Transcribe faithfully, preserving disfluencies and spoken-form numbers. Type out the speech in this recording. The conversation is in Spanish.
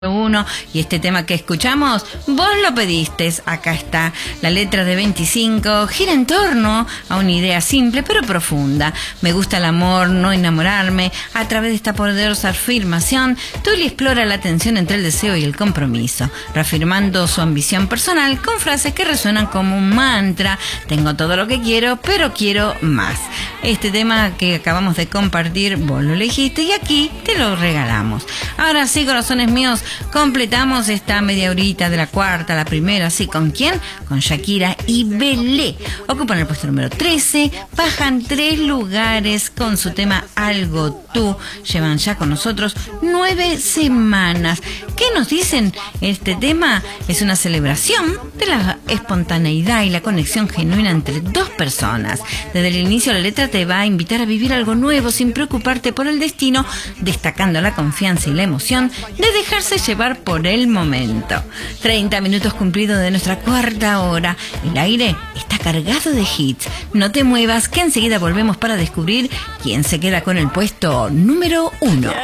Uno, y este tema que escuchamos, vos lo pediste. Acá está la letra de veinticinco, gira en torno a una idea simple pero profunda. Me gusta el amor, no enamorarme. A través de esta poderosa afirmación, Tully explora la tensión entre el deseo y el compromiso, reafirmando su ambición personal con frases que resuenan como un mantra. Tengo todo lo que quiero, pero quiero más. Este tema que acabamos de compartir, vos lo elegiste y aquí te lo regalamos. Ahora sí, corazones míos, completamos esta media horita de la cuarta, la primera, ¿sí? ¿Con quién? Con Shakira y Belé. Ocupan el puesto número trece, bajan tres lugares con su tema Algo Tú. Llevan ya con nosotros nueve semanas. ¿Qué nos dicen? Este tema es una celebración de la espontaneidad y la conexión genuina entre dos personas. Desde el inicio la letra te va a invitar a vivir algo nuevo sin preocuparte por el destino, destacando la confianza y la emoción de dejarse llevar por el momento. treinta minutos cumplidos de nuestra cuarta hora. El aire está cargado de hits. No te muevas, que enseguida volvemos para descubrir quién se queda con el puesto número uno.